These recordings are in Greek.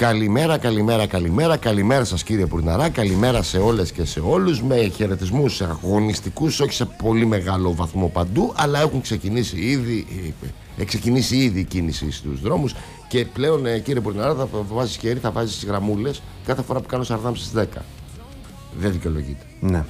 Καλημέρα, καλημέρα, καλημέρα. Καλημέρα σας κύριε Πουρναρά. Καλημέρα σε όλες και σε όλους. Με χαιρετισμούς αγωνιστικούς, όχι σε πολύ μεγάλο βαθμό παντού, αλλά έχουν ξεκινήσει ήδη η κίνηση στους δρόμους. Και πλέον κύριε Πουρναρά, θα βάζεις χέρι, θα βάζεις γραμμούλες κάθε φορά που κάνω Σαρδάμ στις 10. Δεν δικαιολογείται. Ναι.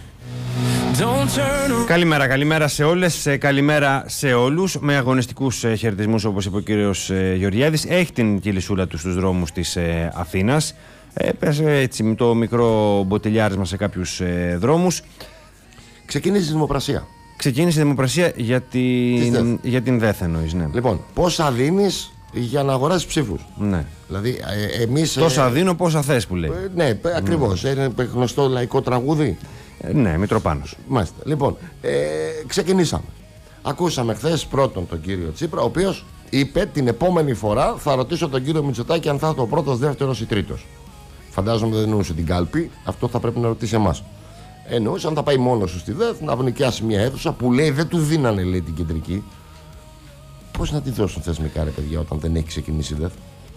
Καλημέρα σε όλες, καλημέρα σε όλους. Με αγωνιστικούς χαιρετισμούς, όπως είπε ο κύριος Γεωργιάδης. Έχει την κυλισούλα του στους δρόμους της Αθήνας. Πέσε έτσι με το μικρό μποτιλιάρισμα σε κάποιους δρόμους. Ξεκίνησε η δημοπρασία. Ξεκίνησε η δημοπρασία για την ΔΕΘ εννοείς, ναι. Λοιπόν, πόσα δίνεις για να αγοράσεις ψήφους? Ναι. Δηλαδή, εμείς. Τόσα δίνω, πόσα θες που λέει. Ναι, ακριβώς. Είναι γνωστό λαϊκό τραγούδι. Ναι, Μητροπάνος. Μάλιστα. Λοιπόν, ξεκινήσαμε. Ακούσαμε χθες πρώτον τον κύριο Τσίπρα, ο οποίος είπε την επόμενη φορά θα ρωτήσω τον κύριο Μητσοτάκη αν θα είναι ο πρώτος, δεύτερος ή τρίτος. Φαντάζομαι δεν εννοούσε την κάλπη, αυτό θα πρέπει να ρωτήσει εμάς. Εννοούσε αν θα πάει μόνος του στη ΔΕΘ να νοικιάσει μια αίθουσα που λέει δεν του δίνανε, λέει, την κεντρική. Πώς να τη δώσουν θεσμικά, ρε παιδιά, όταν δεν έχει ξεκινήσει η ΔΕΘ?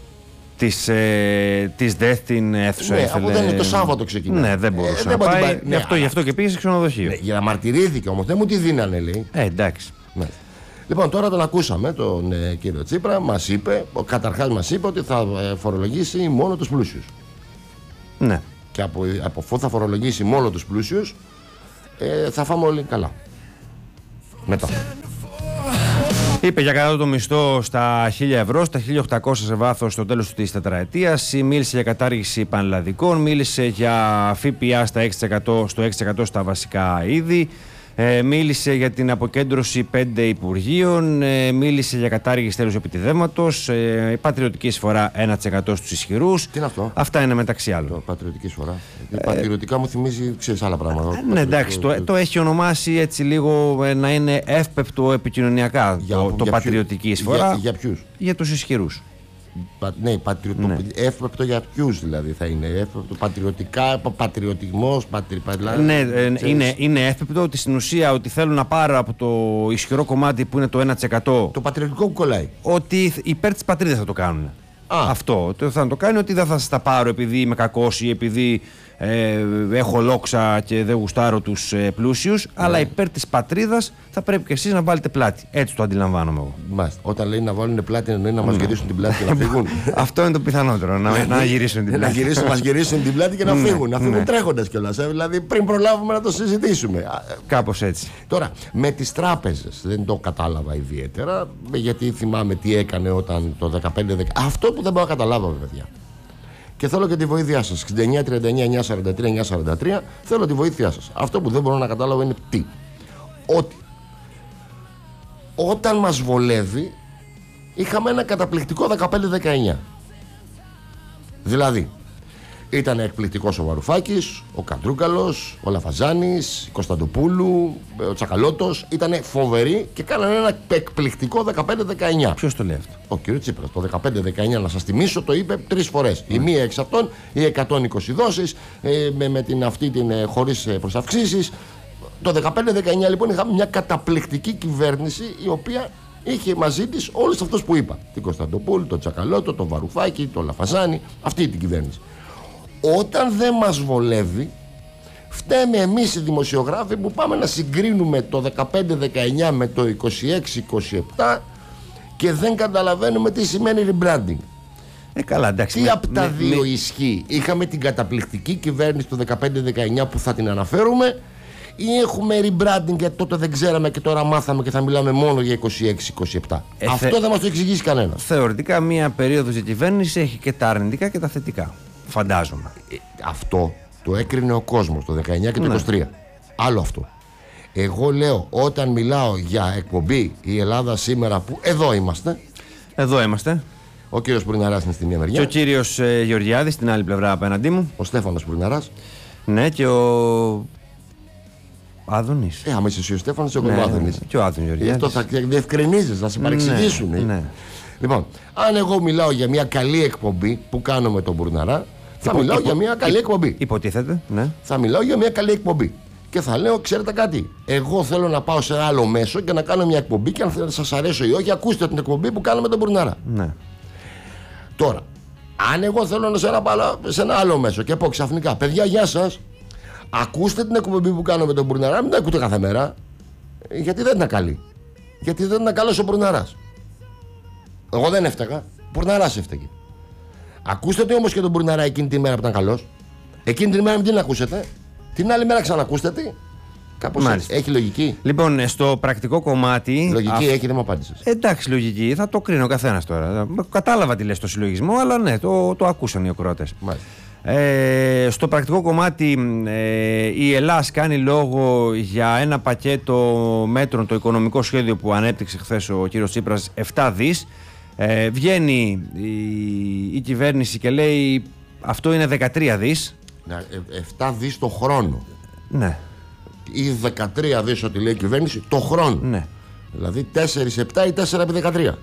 Της ΔΕΘ την αίθουσα. Ναι, ήθελε... αφού δεν είναι το Σάββατο ξεκινάει. Ναι, δεν μπορούσε να πάει. Γι' αυτό και πήγε σε ξενοδοχείο. Ναι, για να μαρτυρήθηκε όμως, δεν μου τη δίνανε, λέει. Εντάξει. Ναι. Λοιπόν, τώρα τον ακούσαμε τον κύριο Τσίπρα. Καταρχάς μας είπε ότι θα φορολογήσει μόνο τους πλούσιους. Ναι. Και από αφού θα φορολογήσει μόνο τους πλούσιους, θα φάμε όλοι καλά. Μετά. Είπε για κατώτατο μισθό στα 1.000 ευρώ, στα 1.800 σε βάθος στο τέλος της τετραετίας. Μίλησε για κατάργηση πανελλαδικών, μίλησε για ΦΠΑ στο 6% στα βασικά είδη. Μίλησε για την αποκέντρωση 5 υπουργείων, μίλησε για κατάργηση τέλους επιτιδεύματος, πατριωτική εισφορά 1% στους ισχυρούς. Τι είναι αυτό? Αυτά είναι μεταξύ άλλων. Πατριωτική εισφορά. Πατριωτικά μου θυμίζει, ξέρεις, άλλα πράγματα. Ναι, εντάξει, το έχει ονομάσει έτσι λίγο να είναι εύπεπτο επικοινωνιακά το πατριωτική εισφορά. Για ποιους? Για τους ισχυρούς. Ναι, εύπεπτο για ποιους δηλαδή θα είναι? Εύπεπτο πατριωτικά, πατριωτισμός, ναι, είναι εύπεπτο ότι στην ουσία ότι θέλουν να πάρουν από το ισχυρό κομμάτι που είναι το 1%. Το πατριωτικό που κολλάει. Ότι υπέρ της πατρίδας θα το κάνουν. Αυτό. Θα το κάνει ότι δεν θα σας τα πάρω επειδή είμαι κακός ή επειδή έχω λόξα και δεν γουστάρω τους πλούσιους, αλλά υπέρ της πατρίδας θα πρέπει και εσείς να βάλετε πλάτη. Έτσι το αντιλαμβάνομαι εγώ. Μάλιστα. Όταν λέει να βάλουν πλάτη, εννοεί να μας γυρίσουν την πλάτη και να φύγουν. Αυτό είναι το πιθανότερο. Να γυρίσουν την πλάτη. Να μας γυρίσουν την πλάτη και να φύγουν. Να φύγουν τρέχοντας κιόλας. Δηλαδή πριν προλάβουμε να το συζητήσουμε. Κάπως έτσι. Τώρα, με τις τράπεζες δεν το κατάλαβα ιδιαίτερα, γιατί θυμάμαι τι έκανε όταν το 15-10. Αυτό που δεν μπορώ να καταλάβω, παιδιά. Και θέλω και τη βοήθειά σας. 69-39-943-943. Θέλω τη βοήθειά σας. Αυτό που δεν μπορώ να καταλάβω είναι τι. Ότι όταν μας βολεύει είχαμε ένα καταπληκτικό 15-19. Δηλαδή ήταν εκπληκτικός ο Βαρουφάκης, ο Καντρούκαλος, ο Λαφαζάνης, η Κωνσταντοπούλου, ο Τσακαλώτος. Ήταν φοβεροί και κάνανε ένα εκπληκτικό 15-19. Ποιος το λέει αυτό? Ο κ. Τσίπρας. Το 15-19, να σας θυμίσω, το είπε 3 φορές. Η μία εξ αυτών, οι 120 δόσεις, με την αυτή την χωρίς προσαυξήσεις. Το 15-19 λοιπόν είχαμε μια καταπληκτική κυβέρνηση η οποία είχε μαζί της όλους αυτούς που είπα. Την Κωνσταντοπούλου, τον Τσακαλώτο, τον Βαρουφάκη, τον Λαφαζάνη, αυτή την κυβέρνηση. Όταν δεν μας βολεύει, φταίμε εμείς οι δημοσιογράφοι που πάμε να συγκρίνουμε το 15-19 με το 26-27 και δεν καταλαβαίνουμε τι σημαίνει rebranding. Καλά, εντάξει. Τι από τα δύο ισχύει? Είχαμε την καταπληκτική κυβέρνηση το 15-19 που θα την αναφέρουμε, ή έχουμε rebranding γιατί τότε δεν ξέραμε και τώρα μάθαμε και θα μιλάμε μόνο για 26-27? Αυτό δεν μας το εξηγήσει κανένα. Θεωρητικά μία περίοδος διακυβέρνηση έχει και τα αρνητικά και τα θετικά. Φαντάζομαι. Αυτό το έκρινε ο κόσμος το 19 και το 23. Άλλο αυτό. Εγώ λέω, όταν μιλάω για εκπομπή η Ελλάδα σήμερα, που εδώ είμαστε. Εδώ είμαστε. Ο κύριος Πουρναράς είναι στη μία μεριά. Και ο κύριος Γεωργιάδης στην άλλη πλευρά απέναντί μου. Ο Στέφανος Πουρναράς. Ναι, και ο Άδωνης. Άμα είσαι εσύ ο Στέφανος, εγώ ο Άδωνης. Και ο Άδωνης Γεωργιάδης. Αυτό θα διευκρινίζεις, θα σε παρεξηγήσουν. Ναι. Λοιπόν, αν εγώ μιλάω για μια καλή εκπομπή που κάνω με τον Πουρναρά, θα μιλάω για μια καλή εκπομπή. Υποτίθεται, ναι. Θα μιλάω για μια καλή εκπομπή. Και θα λέω, ξέρετε κάτι, εγώ θέλω να πάω σε ένα άλλο μέσο και να κάνω μια εκπομπή και αν σας αρέσει ή όχι, ακούστε την εκπομπή που κάνω με τον Πουρναρά. Ναι. Τώρα, Αν εγώ θέλω να σε ένα άλλο μέσο και πω ξαφνικά, παιδιά, γεια σας, ακούστε την εκπομπή που κάνω με τον Μπουρναρά, μην τα ακούτε κάθε μέρα. Γιατί δεν ήταν καλή. Γιατί δεν ήταν καλός ο Μπουρναράς. Εγώ δεν έφταγα. Ο Μπουρναράς έφταγε. Ακούστε το όμως και τον Μπουρναρά εκείνη τη μέρα που ήταν καλός. Εκείνη την μέρα μην την ακούσετε. Την άλλη μέρα ξανακούστε τι. Κάπως έχει λογική. Λοιπόν, στο πρακτικό κομμάτι. Λογική έχει, δεν μου απάντησες. Εντάξει, λογική, θα το κρίνει ο καθένας τώρα. Κατάλαβα τι λες στο συλλογισμό, αλλά ναι, το ακούσαν οι ακροατές. Στο πρακτικό κομμάτι, η Ελλάς κάνει λόγο για ένα πακέτο μέτρων, το οικονομικό σχέδιο που ανέπτυξε χθες ο κύριος Τσίπρας, 7 δις. Βγαίνει η κυβέρνηση και λέει αυτό είναι 13 δις. 7 δις το χρόνο. Ναι. Ή 13 δις ό,τι λέει η κυβέρνηση το χρόνο. Ναι. Δηλαδή 4-7 ή 4x13.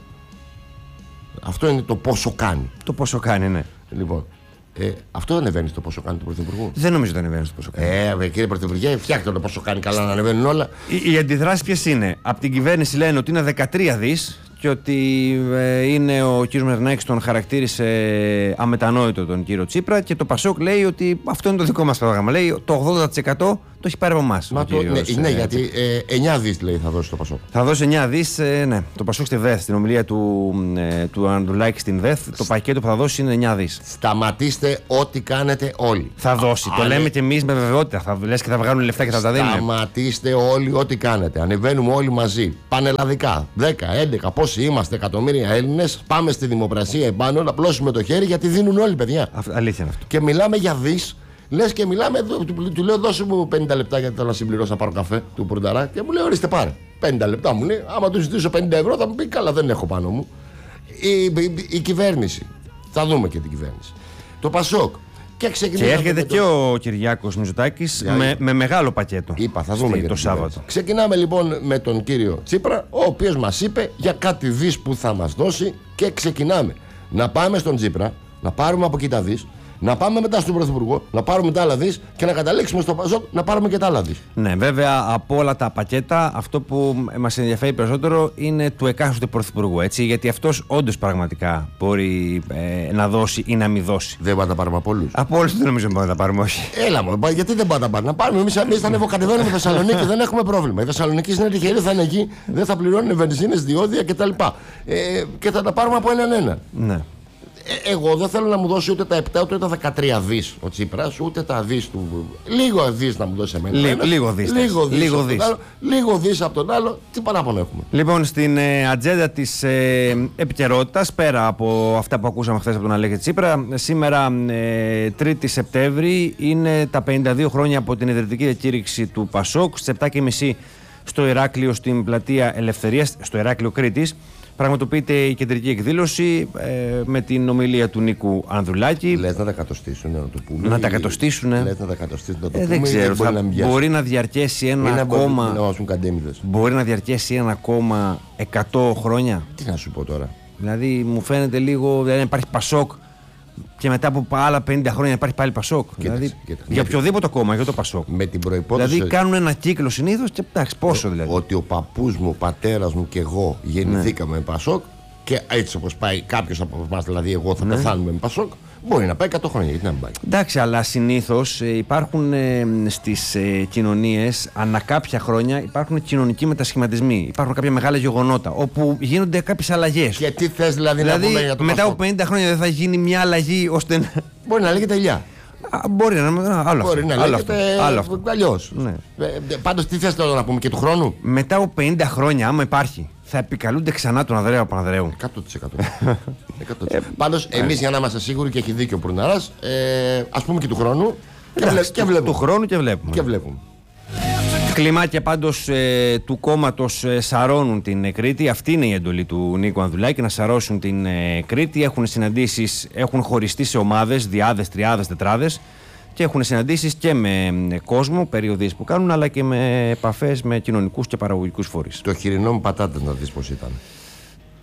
Αυτό είναι το πόσο κάνει. Το πόσο κάνει, ναι. Λοιπόν, αυτό δεν ανεβαίνει στο πόσο κάνει του Πρωθυπουργού. Δεν νομίζω ότι ανεβαίνει στο πόσο κάνει. Κύριε Πρωθυπουργέ, φτιάχτε το πόσο κάνει καλά να ανεβαίνουν όλα. Οι αντιδράσεις ποιες είναι? Από την κυβέρνηση λένε ότι είναι 13 δις και ότι είναι ο κύριος Μερνάκης τον χαρακτήρισε αμετανόητο τον κύριο Τσίπρα, και το Πασόκ λέει ότι αυτό είναι το δικό μας πρόγραμμα. Λέει το 80% το έχει πάρει από εμάς. Ναι, γιατί 9 δις λέει θα δώσει το Πασόκ. Θα δώσει 9 δις, ναι. Το Πασόκ στη ΔΕΘ, στην ομιλία του Ανδρουλάκη στην ΔΕΘ, το πακέτο που θα δώσει είναι 9 δις. Σταματήστε ό,τι κάνετε όλοι. Θα δώσει. Το λέμε και εμείς με βεβαιότητα. Θα λες και θα βγάλουν λεφτά και θα τα δίνουν. Σταματήστε όλοι ό,τι κάνετε. Ανεβαίνουμε όλοι μαζί. Πανελλαδικά. 10, 11, πόσοι είμαστε, εκατομμύρια Έλληνες. Πάμε στη δημοπρασία επάνω να πλώσουμε το χέρι, γιατί δίνουν όλοι, παιδιά. Αλήθεια είναι αυτό. Και μιλάμε για δις. Λες και μιλάμε, του λέω δώσε μου 50 λεπτά γιατί θέλω να συμπληρώσω να πάρω καφέ του Μπουρναρά. Και μου λέει ορίστε πάρε. 50 λεπτά μου λέει. Άμα του ζητήσω 50 ευρώ θα μου πει καλά, δεν έχω πάνω μου. Η κυβέρνηση. Θα δούμε και την κυβέρνηση. Το Πασόκ. Και έρχεται και ο Κυριάκος Μητσοτάκης με μεγάλο πακέτο. Είπα, θα δούμε το Σάββατο. Ξεκινάμε λοιπόν με τον κύριο Τσίπρα, ο οποίος μας είπε για κάτι δις που θα μας δώσει, και ξεκινάμε να πάμε στον Τσίπρα, να πάρουμε από εκεί τα δις, να πάμε μετά στον Πρωθυπουργό, να πάρουμε τα άλλα δις και να καταλήξουμε στο Πασόκ να πάρουμε και τα άλλα δις. Ναι, βέβαια από όλα τα πακέτα αυτό που μας ενδιαφέρει περισσότερο είναι του εκάστοτε Πρωθυπουργού. Έτσι, γιατί αυτός όντως πραγματικά μπορεί να δώσει ή να μην δώσει. Δεν πάει να τα πάρουμε από όλους. Από όλους δεν νομίζω ότι μπορεί να τα πάρουμε, όχι. Έλα μου, γιατί δεν πάει να τα πάρουμε. Να πάρουμε εμείς θα ανεβοκατεβαίνουμε με Θεσσαλονίκη, δεν έχουμε πρόβλημα. Η Θεσσαλονίκη είναι τυχερή, θα είναι εκεί, δεν θα πληρώνουν βενζίνες, διόδια κτλ. Και θα τα πάρουμε από έναν. Ναι. Εγώ δεν θέλω να μου δώσει ούτε τα 7 ούτε τα 13 δις ο Τσίπρας, ούτε τα δις του. Λίγο δις να μου δώσει εμένα. Λίγο δις από τον άλλο. Τι παράπονο έχουμε? Λοιπόν, στην ατζέντα της επικαιρότητας, πέρα από αυτά που ακούσαμε χθες από τον Αλέξη Τσίπρα, σήμερα 3η Σεπτέμβρη είναι τα 52 χρόνια από την ιδρυτική διακήρυξη του Πασόκ. Στις 7.30 στο Ηράκλειο, στην πλατεία Ελευθερίας, στο Ηράκλειο Κρήτης, πραγματοποιείται η κεντρική εκδήλωση με την ομιλία του Νίκου Ανδρουλάκη. Λες να τα κατοστήσουν, να το πούμε. Να τα κατοστήσουν. Λες να τα κατοστήσουν, να το πούμε. Δεν ξέρω. Μπορεί να διαρκέσει ένα ακόμα. Μπορεί να διαρκέσει ένα ακόμα 100 χρόνια. Τι να σου πω τώρα. Δηλαδή μου φαίνεται λίγο. Δηλαδή υπάρχει Πασόκ και μετά από άλλα 50 χρόνια υπάρχει πάλι Πασόκ. Δηλαδή, για οποιοδήποτε κόμμα, για το Πασόκ. Με την προϋπόθεση. Δηλαδή κάνουν ένα κύκλο συνήθως και εντάξει, πόσο δηλαδή. Ότι ο παππούς μου, ο πατέρας μου και εγώ γεννηθήκαμε με Πασόκ, και έτσι όπως πάει κάποιος από εμάς, δηλαδή εγώ θα πεθάνουμε με Πασόκ, μπορεί να πάει 100 χρόνια, γιατί να μην πάει. Εντάξει, αλλά συνήθως υπάρχουν στις κοινωνίες ανά κάποια χρόνια υπάρχουν κοινωνικοί μετασχηματισμοί. Υπάρχουν κάποια μεγάλα γεγονότα όπου γίνονται κάποιες αλλαγές. Και τι θες δηλαδή να πούμε για το μετά από 50 χρόνια δεν θα γίνει μια αλλαγή ώστε. Μπορεί να λέγεται ηλιά. Μπορεί να είναι άλλο. Μπορεί να λέγεται αλλιώς. Ναι. Πάντως τι θες τώρα να πούμε και του χρόνου? Μετά από 50 χρόνια, άμα υπάρχει, θα επικαλούνται ξανά τον Ανδρέα Παπανδρέου. 100%. Πάντως εμείς, για να είμαστε σίγουροι, και έχει δίκιο ο Μπουρναράς, ας πούμε και του χρόνου. Και βλέπουμε. Του χρόνου και βλέπουμε. Κλιμάκια πάντως του κόμματος σαρώνουν την Κρήτη. Αυτή είναι η εντολή του Νίκου Ανδρουλάκη, να σαρώσουν την Κρήτη. Έχουν συναντήσεις, έχουν χωριστεί σε ομάδες, διάδες, τριάδες, τετράδες, και έχουν συναντήσεις και με κόσμο, περιοδίες που κάνουν, αλλά και με επαφές με κοινωνικούς και παραγωγικούς φορείς. Το χοιρινό μου πατάτες να δεις πώς ήταν.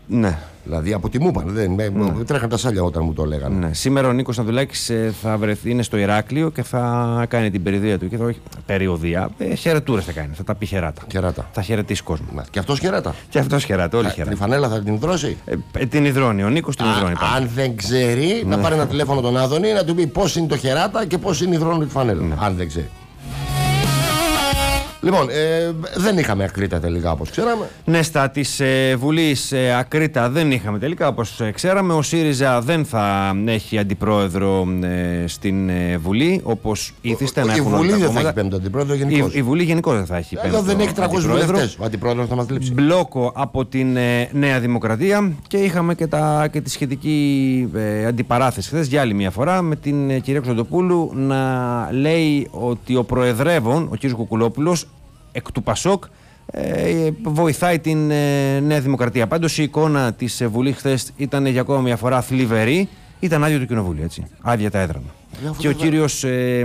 Ναι. Δηλαδή από τι μου είπαν. Τρέχαν τα σάλια όταν μου το λέγανε. Ναι. Σήμερα ο Νίκος Ανδρουλάκης θα βρεθεί, είναι στο Ηράκλειο και θα κάνει την περιοδία του. Και περιοδία, χαιρετούρες θα κάνει. Θα τα πει χεράτα. Θα χαιρετήσει κόσμο. Και αυτός χεράτα. Και αυτός χεράτα. Όλοι χεράτα. Τη φανέλα θα την υδρώσει. Την υδρώνει. Ο Νίκος την υδρώνει. Αν δεν ξέρει, να πάρει ένα τηλέφωνο τον Άδωνη να του πει πώς είναι το χεράτα και πώς είναι υδρώνει τη φανέλα. Αν δεν ξέρει. Λοιπόν, δεν είχαμε ακρίτα τελικά όπως ξέραμε. Ναι, στα της Βουλής ακρίτα δεν είχαμε τελικά όπως ξέραμε. Ο ΣΥΡΙΖΑ δεν θα έχει αντιπρόεδρο στην Βουλή όπως ήθιστε να έχουν. Η Βουλή δεν θα έχει πέμπτο αντιπρόεδρο γενικώς. Η Βουλή γενικώς δεν θα έχει πέμπτο. Εδώ δεν έχει 300 βουλευτές. Ο αντιπρόεδρος θα μας λείψει. Μπλόκο από την Νέα Δημοκρατία και είχαμε και τη σχετική αντιπαράθεση χθες για άλλη μια φορά με την κυρία Κωνσταντοπούλου να λέει ότι ο προεδρεύων, ο κ. Κουκουλόπουλος, εκ του ΠΑΣΟΚ, βοηθάει την Νέα Δημοκρατία. Πάντως η εικόνα της Βουλής χθες ήταν για ακόμα μια φορά θλιβερή. Ήταν άδειο το κοινοβούλιο, έτσι. Άδεια τα έδρανα. Και ο κύριος.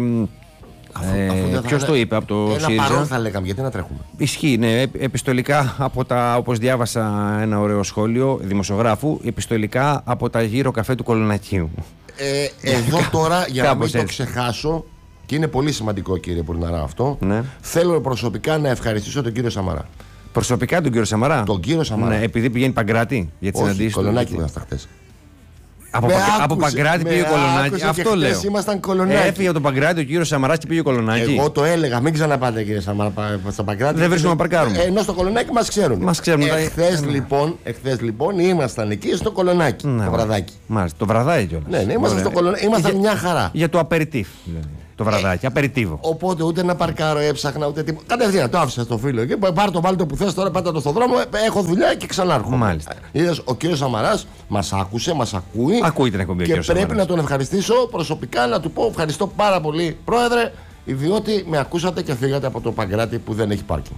Ποιος το είπε από το ΣΥΡΙΖΑ? Ένα παρόν θα λέγαμε, γιατί να τρέχουμε. Ισχύει, ναι. Επιστολικά από τα. Όπως διάβασα ένα ωραίο σχόλιο δημοσιογράφου, επιστολικά από τα γύρω καφέ του Κολονακίου. Εδώ τώρα, για να μην το ξεχάσω. Και είναι πολύ σημαντικό, κύριε Πουρναρά, αυτό. Ναι. Θέλω προσωπικά να ευχαριστήσω τον κύριο Σαμαρά. Προσωπικά τον κύριο Σαμαρά? Τον κύριο Σαμαρά. Ναι, επειδή πηγαίνει Παγκράτη για τις συναντήσεις του. Κολονάκι ήμασταν χτες. Από Παγκράτη πήγε Κολονάκι. Αυτό λέω. Ήμασταν Κολονάκι. Έφυγε από τον Παγκράτη ο κύριος Σαμαράς και πήγε Κολονάκι. Εγώ το έλεγα, μην ξαναπάτε κύριε Σαμαρά στο Παγκράτη. Δεν βρίσκουμε να παρκάρουμε. Ενώ στο Κολονάκι μας ξέρουν. Εχθές λοιπόν ήμασταν εκεί στο Κολονάκι. Το βραδάκι. Μάλιστα, το βραδάκι κιόλας. Ναι, ήμασταν στο Κολονάκι. Ήμασταν μια χαρά. Για το απεριτίφ. Το βραδάκι, απεριτίβο. Οπότε ούτε να παρκάρω έψαχνα ούτε τίποτα. Κατευθείαν το άφησα στο φίλο εκεί. Πάρ' το βάλει το που θες τώρα, πάτα το στον δρόμο. Έχω δουλειά και ξανάρχομαι. Μάλιστα. Είδες, ο κύριος Σαμαράς μας άκουσε, μας ακούει. Ακούει την εκπομπή. Και πρέπει να τον ευχαριστήσω προσωπικά, να του πω ευχαριστώ πάρα πολύ, πρόεδρε, διότι με ακούσατε και φύγατε από το Παγκράτη που δεν έχει πάρκινγκ.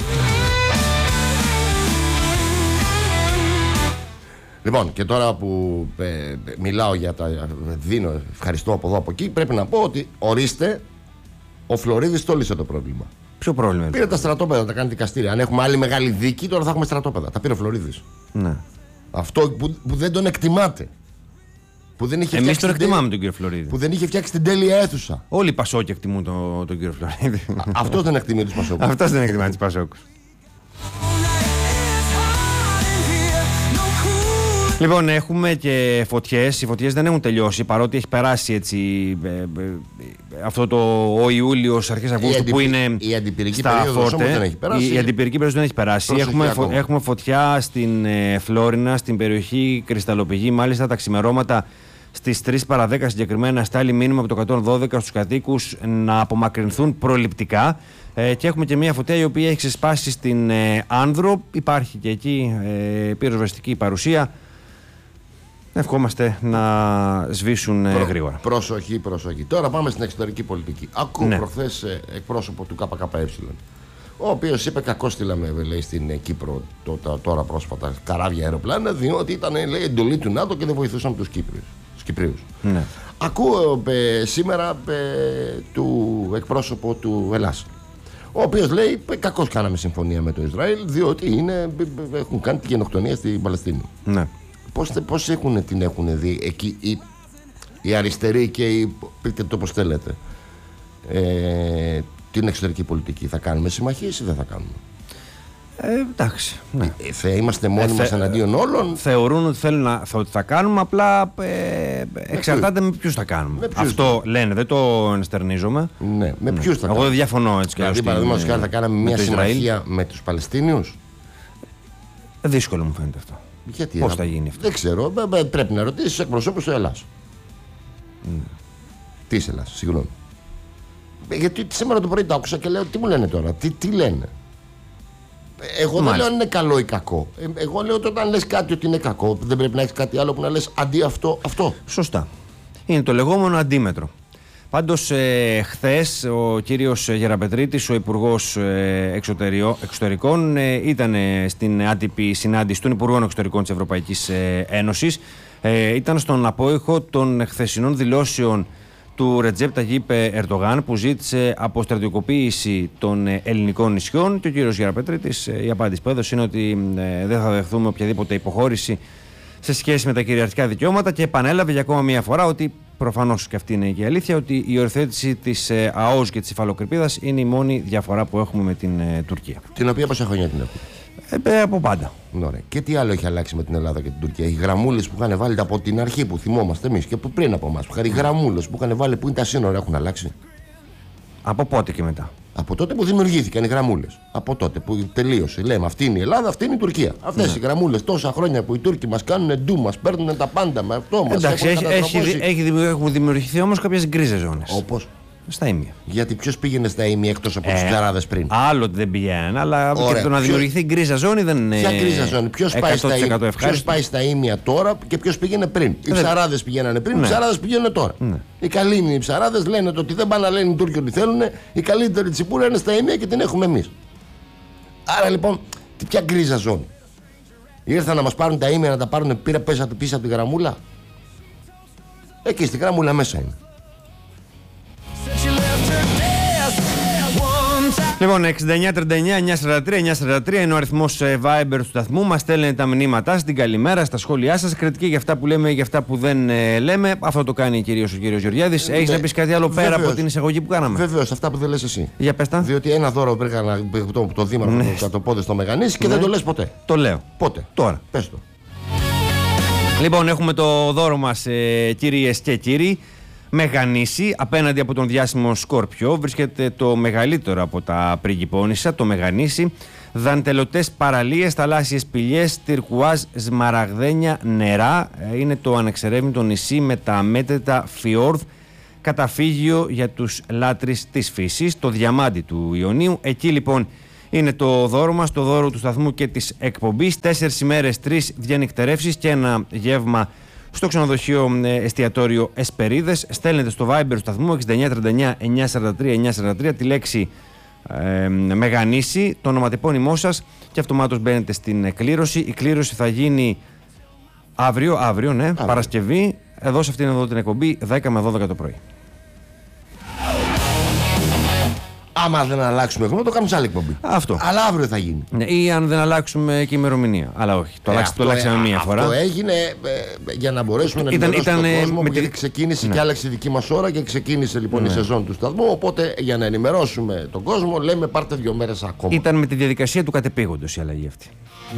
Λοιπόν, και τώρα που μιλάω για τα. Δίνω, ευχαριστώ από εδώ από εκεί, πρέπει να πω ότι ορίστε, ο Φλωρίδης το λύσε το πρόβλημα. Ποιο πρόβλημα? Πήρε τα στρατόπεδα, τα κάνει δικαστήρια. Αν έχουμε άλλη μεγάλη δίκη, τώρα θα έχουμε στρατόπεδα. Τα πήρε ο Φλωρίδης. Ναι. Αυτό που δεν τον εκτιμάτε. Εμείς τον εκτιμάμε τον κύριο Φλωρίδη. Που δεν είχε φτιάξει την τέλεια αίθουσα. Όλοι οι Πασόκοι εκτιμούν τον κύριο Φλωρίδη. Αυτός δεν εκτιμεί τους Πασόκους. Αυτός δεν εκτιμά τους Πασόκους. Λοιπόν, έχουμε και φωτιές. Οι φωτιές δεν έχουν τελειώσει, παρότι έχει περάσει έτσι αυτό ο Ιούλιος, αρχές Αυγούστου που είναι η αντιπυρική στα περίοδος Φόρτε. Δεν έχει περάσει. Η αντιπυρική περίοδος δεν έχει περάσει. Έχουμε φωτιά στην Φλόρινα, στην περιοχή Κρυσταλλοπηγή. Μάλιστα τα ξημερώματα στις 3 παρα 10 συγκεκριμένα στάλει μήνυμα από το 112 στους κατοίκους να απομακρυνθούν προληπτικά. Και έχουμε και μια φωτιά η οποία έχει ξεσπάσει στην Άνδρο. Υπάρχει και εκεί πυροσβεστική παρουσία. Ευχόμαστε να σβήσουν γρήγορα. Προσοχή. Τώρα πάμε στην εξωτερική πολιτική. Ακούω προχθές εκπρόσωπο του ΚΚΕ, ο οποίος είπε κακώς στείλαμε, λέει, στην Κύπρο τώρα πρόσφατα καράβια αεροπλάνα, διότι ήταν, λέει, εντολή του ΝΑΤΟ και δεν βοηθούσαν τους Κυπρίους. Ναι. Ακούω σήμερα του εκπρόσωπο του Ελλάς, ο οποίος λέει κακώς κάναμε συμφωνία με το Ισραήλ, διότι έχουν κάνει τη γενοκτονία στην Παλαιστίνη. Ναι. Πώς την έχουν δει εκεί οι αριστεροί και πείτε το πώς θέλετε, την εξωτερική πολιτική? Θα κάνουμε συμμαχίες ή δεν θα κάνουμε? Εντάξει. Ναι. Θα είμαστε μόνοι μας εναντίον όλων. Θεωρούν ότι ότι θα κάνουμε, απλά εξαρτάται με ποιους θα κάνουμε. Αυτό λένε, δεν το ενστερνίζομαι. Ναι, με ποιους θα κάνουμε? Εγώ δεν διαφωνώ έτσι. Δηλαδή, παραδείγματος χάρη, θα κάναμε μια συμμαχία με τους Παλαιστίνιους? Δύσκολο μου φαίνεται αυτό. Γιατί, πώς θα γίνει αυτό? Δεν ξέρω. Πρέπει να ρωτήσεις τους εκπροσώπους του Ελλάς. Της Ελλάς, συγγνώμη. Γιατί σήμερα το πρωί το άκουσα και λέω τι μου λένε τώρα, τι λένε. Εγώ δεν λέω αν είναι καλό ή κακό. Εγώ λέω ότι όταν λες κάτι ότι είναι κακό, δεν πρέπει να έχεις κάτι άλλο που να λες αντί αυτό. Σωστά. Είναι το λεγόμενο αντίμετρο. Πάντως χθες ο κύριος Γεραπετρίτης, ο Υπουργός Εξωτερικών, ήταν στην άτυπη συνάντηση των Υπουργών Εξωτερικών της Ευρωπαϊκής Ένωσης. Ήταν στον απόϊχο των χθεσινών δηλώσεων του Ρετζέπ Ταγίπ Ερντογάν, που ζήτησε αποστρατιωτικοποίηση των ελληνικών νησιών, και ο κύριος Γεραπετρίτης, η απάντηση που έδωσε είναι ότι δεν θα δεχθούμε οποιαδήποτε υποχώρηση σε σχέση με τα κυριαρχικά δικαιώματα, και επανέλαβε για ακόμα μία φορά ότι προφανώς και αυτή είναι και η αλήθεια, ότι η οριοθέτηση της ΑΟΣ και της υφαλοκρηπίδας είναι η μόνη διαφορά που έχουμε με την Τουρκία. Την οποία πόσα χρόνια την έχουμε? Από πάντα. Ωραία. Και τι άλλο έχει αλλάξει με την Ελλάδα και την Τουρκία? Οι γραμμούλες που είχαν βάλει από την αρχή, που θυμόμαστε εμείς και που πριν από εμάς, οι γραμμούλες που είχαν βάλει που είναι τα σύνορα, έχουν αλλάξει? Από πότε και μετά? Από τότε που δημιουργήθηκαν οι γραμμούλες. Από τότε που τελείωσε. Λέμε αυτή είναι η Ελλάδα, αυτή είναι η Τουρκία. Αυτές οι γραμμούλες, τόσα χρόνια που οι Τούρκοι μας κάνουν ντου, μας παίρνουν τα πάντα με αυτό. Εντάξει, έχουν δημιουργηθεί όμως κάποιες γκρίζες ζώνες. Όπως? Στα ίμια. Γιατί ποιος πήγαινε στα ίμια εκτός από τους ψαράδες πριν? Άλλο ότι δεν πηγαίνουν, αλλά και το να δημιουργηθεί γκρίζα ζώνη δεν είναι. Ποια γκρίζα ζώνη? Ποιος πάει στα ίμια τώρα και ποιος πήγαινε πριν? Οι ψαράδες πηγαίνανε πριν, οι ψαράδες πηγαίνουν τώρα. Οι καλοί είναι οι ψαράδες, λένε το ότι δεν πάνε να λένε οι Τούρκοι ότι θέλουν. Η καλύτερη τσιπούρα είναι στα ίμια και την έχουμε εμείς. Άρα λοιπόν, ποια γκρίζα ζώνη? Ήρθαν να μας πάρουν τα ίμια, να τα πάρουν πίσω από τη γραμμούλα. Εκεί στη γραμμούλα μέσα είναι. Λοιπόν, 6939-943-943 είναι ο αριθμός Viber του σταθμού. Μας στέλνετε τα μηνύματά, στην καλημέρα, στα σχόλιά σας, κριτική για αυτά που λέμε, για αυτά που δεν λέμε. Αυτό το κάνει κυρίως ο κύριος Γεωργιάδης. Έχεις να πεις κάτι άλλο πέρα από την εισαγωγή που κάναμε? Βεβαίως, αυτά που δεν λες εσύ. Για πες τα. Διότι ένα δώρο πήγα το δήμαρχο το πόδι στο Μεγανήσι και δεν το λες ποτέ. Το λέω. Πότε? Τώρα. Πες το. Λοιπόν, έχουμε το δώρο μας, κυρίες και κύριοι. Μεγανήσι, απέναντι από τον διάσημο Σκόρπιο, βρίσκεται το μεγαλύτερο από τα πριγκιπόνισσα, το Μεγανήσι. Δαντελωτές παραλίες, θαλάσσιες πηγές, τυρκουάζ, σμαραγδένια νερά. Είναι το ανεξερεύνητο νησί με τα αμέτρητα φιόρδ, καταφύγιο για τους λάτρεις της φύσης, το διαμάντι του Ιωνίου. Εκεί λοιπόν είναι το δώρο μας, το δώρο του σταθμού και της εκπομπής. 4 ημέρες, 3 διανυκτερεύσεις και ένα γεύμα στο ξενοδοχείο εστιατόριο Εσπερίδες. Στέλνετε στο Viber του σταθμού 6939-943-943 τη λέξη Μεγανήσι, το ονοματεπώνυμό σας, και αυτομάτως μπαίνετε στην κλήρωση. Η κλήρωση θα γίνει αύριο, ναι, Παρασκευή, εδώ σε αυτήν εδώ την εκπομπή, 10 με 12 το πρωί. Άμα δεν αλλάξουμε χρόνο, το κάνουμε σε άλλη εκπομπή. Αυτό. Αλλά αύριο θα γίνει. Ναι, ή αν δεν αλλάξουμε και ημερομηνία. Αλλά όχι. Το αλλάξαμε μία φορά. Αυτό έγινε για να μπορέσουμε να ενημερώσουμε τον κόσμο. Γιατί ξεκίνησε και άλλαξε η δική μας ώρα και ξεκίνησε λοιπόν η σεζόν του σταθμού. Οπότε για να ενημερώσουμε τον κόσμο, λέμε πάρτε 2 μέρες ακόμα. Ήταν με τη διαδικασία του κατεπήγοντος η αλλαγή αυτή.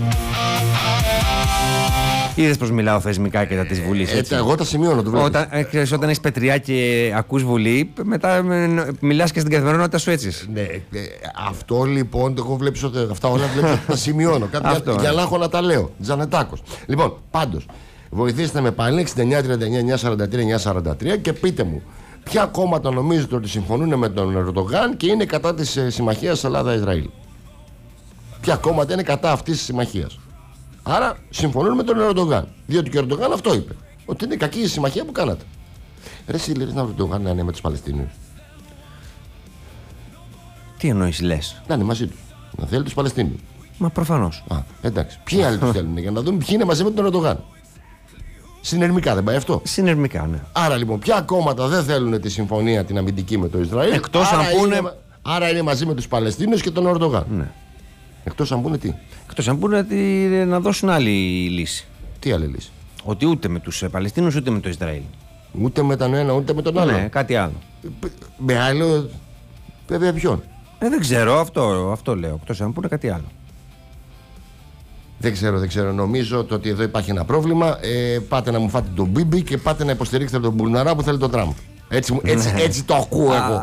Είδες πως μιλάω θεσμικά και τα της Βουλής. Εγώ τα σημειώνω, το βλέπω. Όταν έχεις πετριά και ακούς Βουλή, μετά μιλάς και στην καθημερινότητα σου έτσι. Ναι, αυτό λοιπόν, εγώ βλέπεις ότι αυτά όλα βλέπεις, τα σημειώνω. Κάτι για να έχω να τα λέω. Τζανετάκος. Λοιπόν, πάντως, βοηθήστε με πάλι 6939-943-943 και πείτε μου, ποια κόμματα νομίζετε ότι συμφωνούν με τον Ερντογάν και είναι κατά της συμμαχίας Ελλάδα-Ισραήλ? Ποια κόμματα είναι κατά αυτής της συμμαχίας? Άρα συμφωνούν με τον Ερντογάν. Διότι και ο Ερντογάν αυτό είπε. Ότι είναι κακή η συμμαχία που κάνατε. Ρε εσύ λες να Ερντογάν να είναι με τους Παλαιστίνιους? Τι εννοείς λες? Να είναι μαζί τους. Να θέλει τους Παλαιστίνιους. Μα προφανώς. Εντάξει. Ποιοι άλλοι τους θέλουν για να δουν ποιοι είναι μαζί με τον Ερντογάν? Συνερμικά δεν πάει αυτό? Συνερμικά, ναι. Άρα λοιπόν, ποια κόμματα δεν θέλουν τη συμφωνία την αμυντική με το Ισραήλ? Εκτός αν πούνε. Άρα είναι μαζί με τους Παλαιστίνιους και τον Ερντογάν. Ναι. Εκτός αν πούνε τι? Εκτός αν πούνε να δώσουν άλλη λύση. Τι άλλη λύση? Ότι ούτε με τους Παλαιστίνιους ούτε με το Ισραήλ. Ούτε με τον ένα ούτε με τον άλλο. Ναι, κάτι άλλο. Με άλλο. Βέβαια ποιον? Δεν ξέρω, αυτό λέω. Εκτός αν πούνε κάτι άλλο. Δεν ξέρω. Νομίζω ότι εδώ υπάρχει ένα πρόβλημα. Πάτε να μου φάτε τον Μπίμπι και πάτε να υποστηρίξετε τον Μπουρναρά που θέλει τον Τραμπ. Έτσι το ακούω εγώ.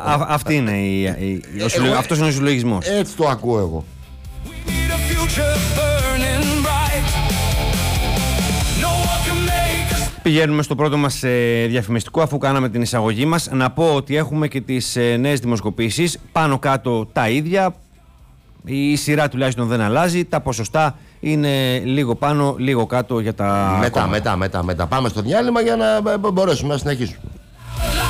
Αυτός είναι ο συλλογισμός. Έτσι το ακούω εγώ. Πηγαίνουμε στο πρώτο μας διαφημιστικό, αφού κάναμε την εισαγωγή μας. Να πω ότι έχουμε και τις νέες δημοσκοπήσεις, πάνω κάτω τα ίδια. Η σειρά τουλάχιστον δεν αλλάζει. Τα ποσοστά είναι λίγο πάνω, λίγο κάτω για τα. Μετά. Πάμε στο διάλειμμα για να μπορέσουμε να συνεχίσουμε.